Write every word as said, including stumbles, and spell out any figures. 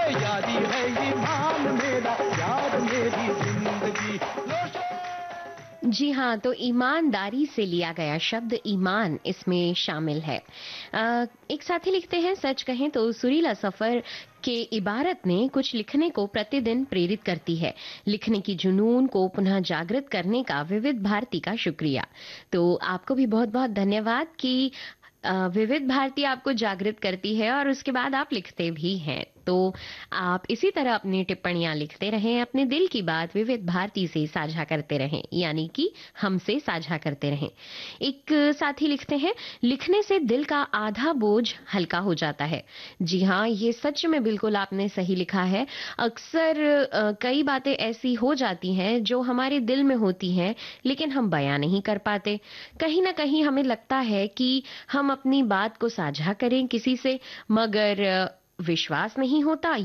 यारी है ईमान मेरा, यार मेरी जिंदगी। जी हाँ, तो ईमानदारी से लिया गया शब्द ईमान इसमें शामिल है। अ, एक साथी लिखते हैं, सच कहें तो सुरीला सफर के इबारत ने कुछ लिखने को प्रतिदिन प्रेरित करती है। लिखने की जुनून को पुनः जागृत करने का विविध भारती का शुक्रिया। तो आपको भी बहुत बहुत धन्यवाद कि अ, विविध भारती आपको जागृत करती है और उसके बाद आप लिखते भी हैं। तो आप इसी तरह अपनी टिप्पणियां लिखते रहें, अपने दिल की बात विविध भारती से साझा करते रहें, यानी कि हमसे साझा करते रहें। एक साथी लिखते हैं, लिखने से दिल का आधा बोझ हल्का हो जाता है। जी हाँ, ये सच में बिल्कुल आपने सही लिखा है। अक्सर अ, कई बातें ऐसी हो जाती हैं जो हमारे दिल में होती हैं, लेकिन हम बयां नहीं कर पाते। कहीं ना कहीं हमें लगता है कि हम अपनी बात को साझा करें किसी से, मगर अ, विश्वास नहीं होता